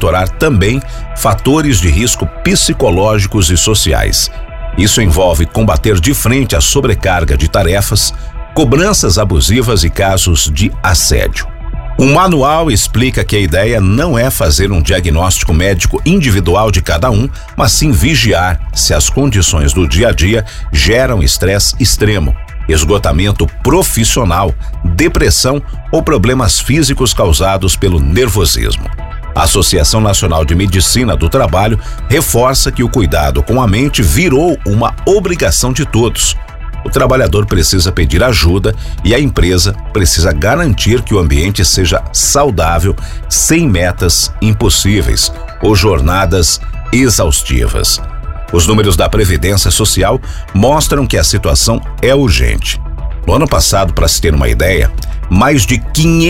monitorar também fatores de risco psicológicos e sociais. Isso envolve combater de frente a sobrecarga de tarefas, cobranças abusivas e casos de assédio. O manual explica que a ideia não é fazer um diagnóstico médico individual de cada um, mas sim vigiar se as condições do dia a dia geram estresse extremo, esgotamento profissional, depressão ou problemas físicos causados pelo nervosismo. A Associação Nacional de Medicina do Trabalho reforça que o cuidado com a mente virou uma obrigação de todos. O trabalhador precisa pedir ajuda e a empresa precisa garantir que o ambiente seja saudável, sem metas impossíveis ou jornadas exaustivas. Os números da Previdência Social mostram que a situação é urgente. No ano passado, para se ter uma ideia, mais de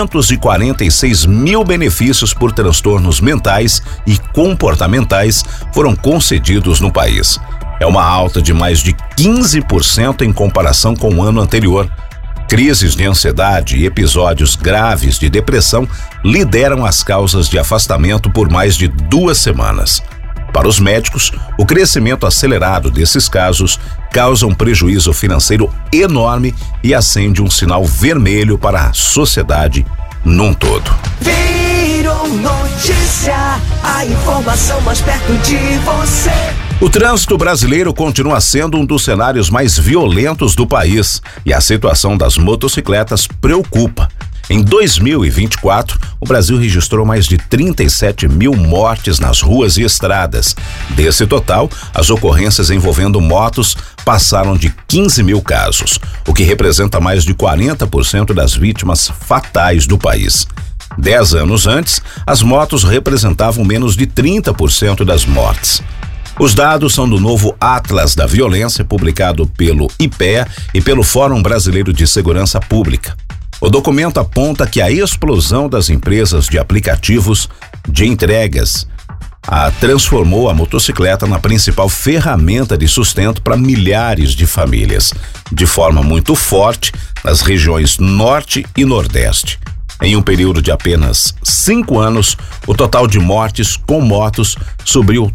546 mil benefícios por transtornos mentais e comportamentais foram concedidos no país. É uma alta de mais de 15% em comparação com o ano anterior. Crises de ansiedade e episódios graves de depressão lideram as causas de afastamento por mais de 2 semanas. Para os médicos, o crescimento acelerado desses casos causa um prejuízo financeiro enorme e acende um sinal vermelho para a sociedade num todo. Virou notícia, a informação mais perto de você. O trânsito brasileiro continua sendo um dos cenários mais violentos do país e a situação das motocicletas preocupa. Em 2024, o Brasil registrou mais de 37 mil mortes nas ruas e estradas. Desse total, as ocorrências envolvendo motos passaram de 15 mil casos, o que representa mais de 40% das vítimas fatais do país. 10 anos antes, as motos representavam menos de 30% das mortes. Os dados são do novo Atlas da Violência, publicado pelo IPEA e pelo Fórum Brasileiro de Segurança Pública. O documento aponta que a explosão das empresas de aplicativos de entregas transformou a motocicleta na principal ferramenta de sustento para milhares de famílias, de forma muito forte nas regiões Norte e Nordeste. Em um período de apenas 5 anos, o total de mortes com motos subiu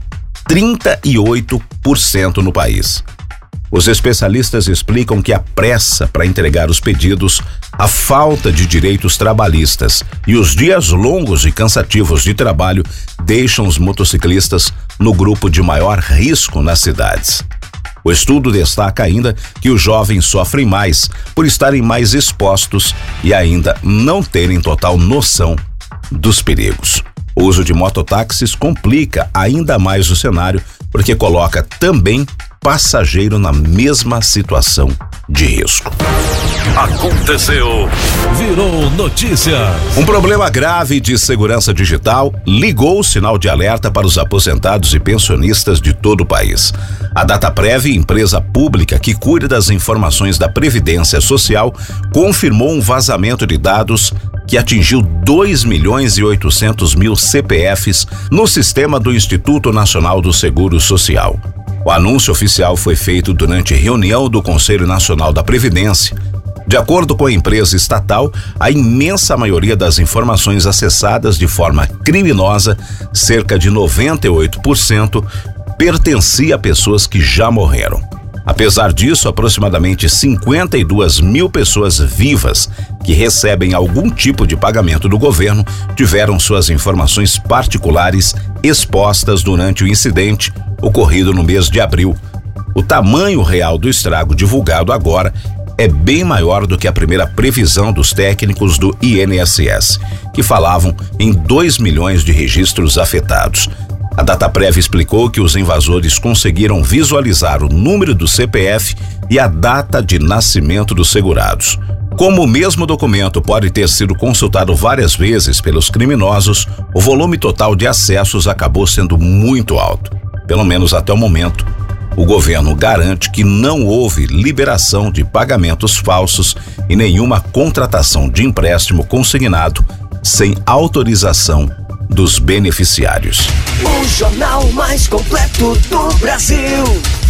38% no país. Os especialistas explicam que a pressa para entregar os pedidos, a falta de direitos trabalhistas e os dias longos e cansativos de trabalho deixam os motociclistas no grupo de maior risco nas cidades. O estudo destaca ainda que os jovens sofrem mais por estarem mais expostos e ainda não terem total noção dos perigos. O uso de mototáxis complica ainda mais o cenário, porque coloca também passageiro na mesma situação de risco. Aconteceu, virou notícia. Um problema grave de segurança digital ligou o sinal de alerta para os aposentados e pensionistas de todo o país. A Dataprev, empresa pública que cuida das informações da Previdência Social, confirmou um vazamento de dados que atingiu 2.800.000 CPFs no sistema do Instituto Nacional do Seguro Social. O anúncio oficial foi feito durante reunião do Conselho Nacional da Previdência. De acordo com a empresa estatal, a imensa maioria das informações acessadas de forma criminosa, cerca de 98%, pertencia a pessoas que já morreram. Apesar disso, aproximadamente 52 mil pessoas vivas que recebem algum tipo de pagamento do governo tiveram suas informações particulares expostas durante o incidente ocorrido no mês de abril. O tamanho real do estrago divulgado agora é bem maior do que a primeira previsão dos técnicos do INSS, que falavam em 2 milhões de registros afetados. A Dataprev explicou que os invasores conseguiram visualizar o número do CPF e a data de nascimento dos segurados. Como o mesmo documento pode ter sido consultado várias vezes pelos criminosos, o volume total de acessos acabou sendo muito alto. Pelo menos até o momento, o governo garante que não houve liberação de pagamentos falsos e nenhuma contratação de empréstimo consignado sem autorização dos beneficiários. O jornal mais completo do Brasil.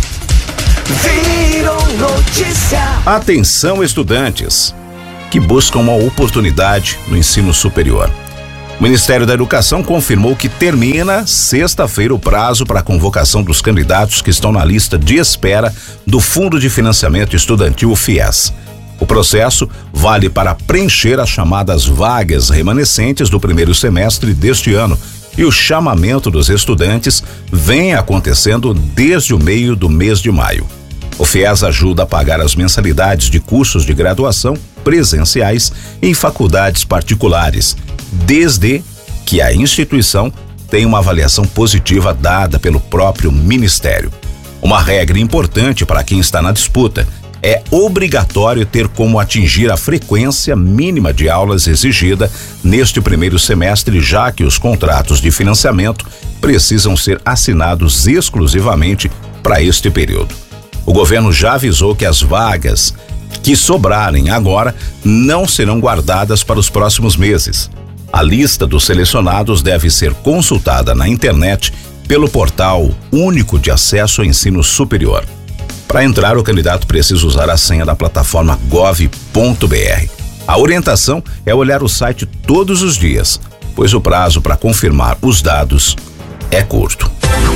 Virou notícia. Atenção, estudantes que buscam uma oportunidade no ensino superior. O Ministério da Educação confirmou que termina sexta-feira o prazo para a convocação dos candidatos que estão na lista de espera do Fundo de Financiamento Estudantil, FIES. O processo vale para preencher as chamadas vagas remanescentes do primeiro semestre deste ano, e o chamamento dos estudantes vem acontecendo desde o meio do mês de maio. O FIES ajuda a pagar as mensalidades de cursos de graduação presenciais em faculdades particulares, desde que a instituição tenha uma avaliação positiva dada pelo próprio Ministério. Uma regra importante para quem está na disputa: é obrigatório ter como atingir a frequência mínima de aulas exigida neste primeiro semestre, já que os contratos de financiamento precisam ser assinados exclusivamente para este período. O governo já avisou que as vagas que sobrarem agora não serão guardadas para os próximos meses. A lista dos selecionados deve ser consultada na internet pelo Portal Único de Acesso ao Ensino Superior. Para entrar, o candidato precisa usar a senha da plataforma gov.br. A orientação é olhar o site todos os dias, pois o prazo para confirmar os dados é curto.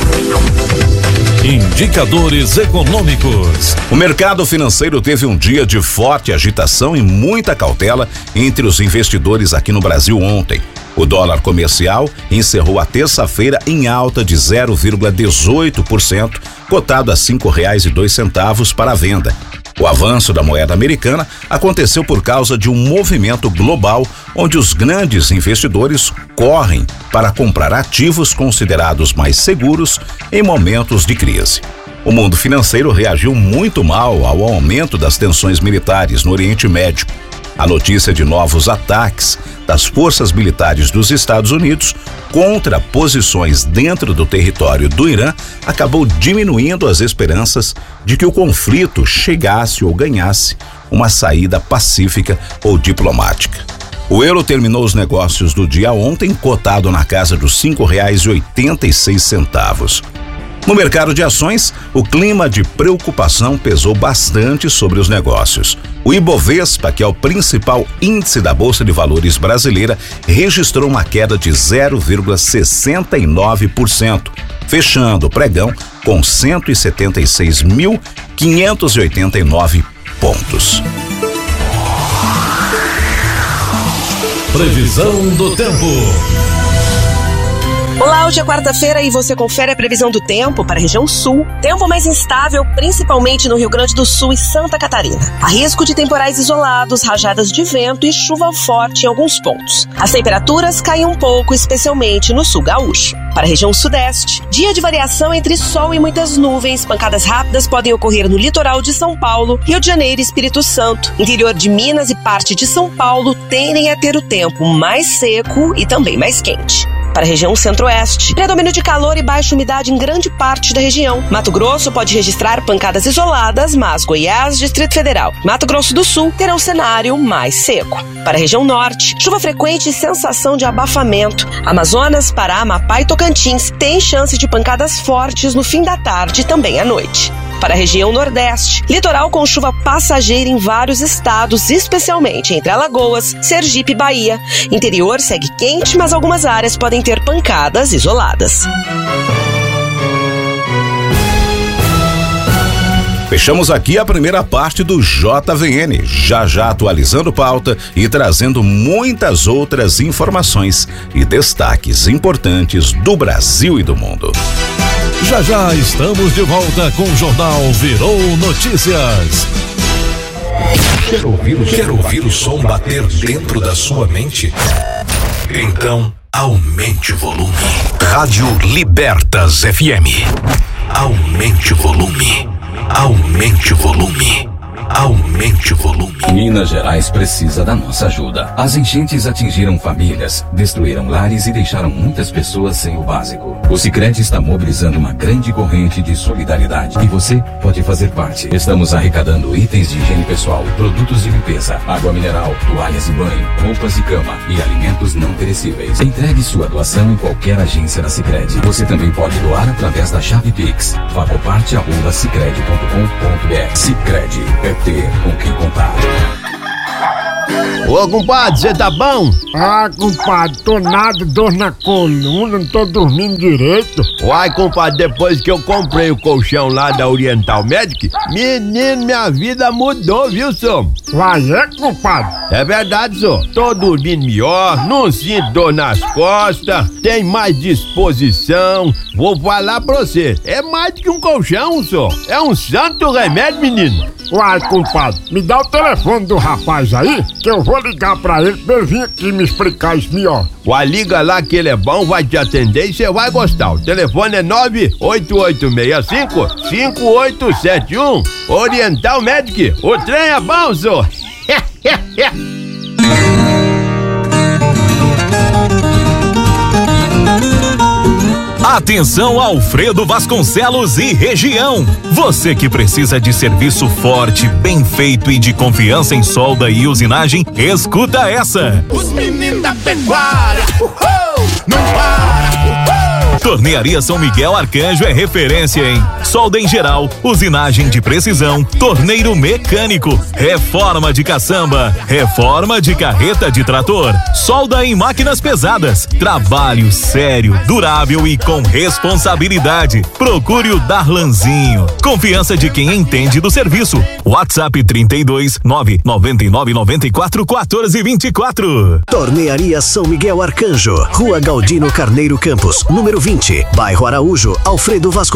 Indicadores econômicos. O mercado financeiro teve um dia de forte agitação e muita cautela entre os investidores aqui no Brasil ontem. O dólar comercial encerrou a terça-feira em alta de 0,18%, cotado a R$ 5,02 para a venda. O avanço da moeda americana aconteceu por causa de um movimento global onde os grandes investidores correm para comprar ativos considerados mais seguros em momentos de crise. O mundo financeiro reagiu muito mal ao aumento das tensões militares no Oriente Médio. A notícia de novos ataques das forças militares dos Estados Unidos contra posições dentro do território do Irã acabou diminuindo as esperanças de que o conflito chegasse ou ganhasse uma saída pacífica ou diplomática. O euro terminou os negócios do dia ontem cotado na casa dos R$ 5,86. No mercado de ações, o clima de preocupação pesou bastante sobre os negócios. O Ibovespa, que é o principal índice da Bolsa de Valores brasileira, registrou uma queda de 0,69%, fechando o pregão com 176.589 pontos. Previsão do tempo. Olá, hoje é quarta-feira e você confere a previsão do tempo para a região sul. Tempo mais instável, principalmente no Rio Grande do Sul e Santa Catarina. Há risco de temporais isolados, rajadas de vento e chuva forte em alguns pontos. As temperaturas caem um pouco, especialmente no sul gaúcho. Para a região sudeste, dia de variação entre sol e muitas nuvens. Pancadas rápidas podem ocorrer no litoral de São Paulo, Rio de Janeiro e Espírito Santo. Interior de Minas e parte de São Paulo tendem a ter o tempo mais seco e também mais quente. Para a região centro-oeste, predomínio de calor e baixa umidade em grande parte da região. Mato Grosso pode registrar pancadas isoladas, mas Goiás, Distrito Federal, Mato Grosso do Sul terão cenário mais seco. Para a região norte, chuva frequente e sensação de abafamento. Amazonas, Pará, Amapá e Tocantins têm chance de pancadas fortes no fim da tarde e também à noite. Para a região nordeste, litoral com chuva passageira em vários estados, especialmente entre Alagoas, Sergipe e Bahia. Interior segue quente, mas algumas áreas podem ter pancadas isoladas. Fechamos aqui a primeira parte do JVN, já atualizando pauta e trazendo muitas outras informações e destaques importantes do Brasil e do mundo. Já estamos de volta com o Jornal Virou Notícias. Quer ouvir o som bater dentro da sua mente? Então, aumente o volume. Rádio Libertas FM. Aumente o volume. Aumente o volume. Aumente o volume. Minas Gerais precisa da nossa ajuda. As enchentes atingiram famílias, destruíram lares e deixaram muitas pessoas sem o básico. O Sicredi está mobilizando uma grande corrente de solidariedade e você pode fazer parte. Estamos arrecadando itens de higiene pessoal, produtos de limpeza, água mineral, toalhas de banho, roupas e cama e alimentos não perecíveis. Entregue sua doação em qualquer agência da Sicredi. Você também pode doar através da chave Pix, facoparte@sicredi.com.br. Sicredi é ter com quem contar. Ô, compadre, você tá bom? Ah, compadre, tô nada, dor na coluna, não tô dormindo direito. Uai, compadre, depois que eu comprei o colchão lá da Oriental Medic, menino, minha vida mudou, viu, senhor? Uai, é, compadre? É verdade, senhor. Tô dormindo melhor, não sinto dor nas costas, tem mais disposição. Vou falar pra você, é mais do que um colchão, senhor. É um santo remédio, menino. Uai, compadre, me dá o telefone do rapaz aí, que eu vou ligar pra ele vir aqui me explicar isso melhor. Uai, liga lá que ele é bom, vai te atender e você vai gostar. O telefone é 98865-5871. Oriental Medic, o trem é bom, senhor. Atenção, Alfredo Vasconcelos e região. Você que precisa de serviço forte, bem feito e de confiança em solda e usinagem, escuta essa. Os meninos da pecuária, não para, Tornearia São Miguel Arcanjo é referência em solda em geral, usinagem de precisão, torneiro mecânico, reforma de caçamba, reforma de carreta de trator, solda em máquinas pesadas, trabalho sério, durável e com responsabilidade. Procure o Darlanzinho. Confiança de quem entende do serviço. WhatsApp 32 999 94 14 24. Tornearia São Miguel Arcanjo, Rua Galdino Carneiro Campos, número 20, bairro Araújo, Alfredo Vasconcelos.